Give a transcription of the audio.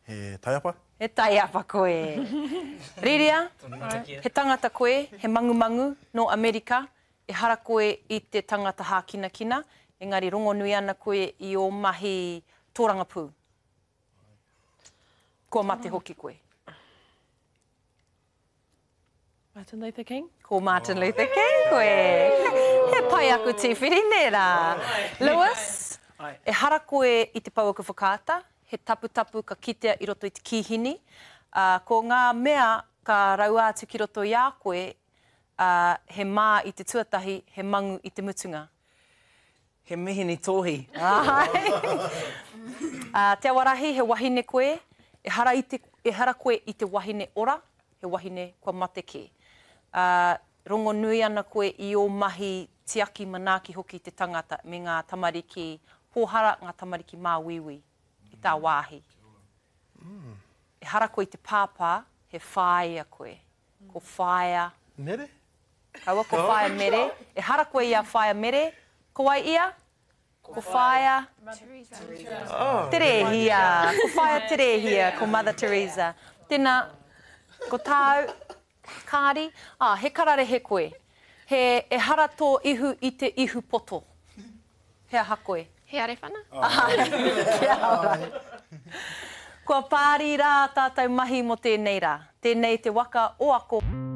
He taiapa? He taiapa koe. Riria, he tangata koe, he mangumangu no Amerika, e hara koe i te tangata hākinakina, engari rongo nui ana koe i o mahi tōrangapū. Ko mate hoki koe. Martin Luther King? Ko Martin Luther King koe. He pai aku tīwhiri nera. Lewis, e hara koe i te pau aku whakaata, he tapu ka kitea i roto i te kihini. Ko ngā mea ka rau atu ki roto i a koe, he mā i te tuatahi, he mangu i te mutunga. He mihini tōhi. Te awarahi, he wahine koe, e hara koe i te wahine ora, he wahine kua mate ke. Rongo nui ana koe i o mahi tiaki manaaki hoki te tangata me ngā tamariki, pōhara ngā tamariki māwiwi i tā wāhi. E hara koe i te pāpā, he whāia koe. Ko whāia. Mere? Kaua ko whāia mere. E hara koe i a whāia mere. Ko wai ia? Ko whāia? Terehia. Ko whāia Terehia, ko Mother Teresa. Tēnā, ko tāu, kāri, he karare he koe. E hara tō ihu i te ihu poto. He aha koe. He arewhana? Kia ora. Kua pāri rā tātou mahi mo tēnei rā. Tēnei te waka o ako.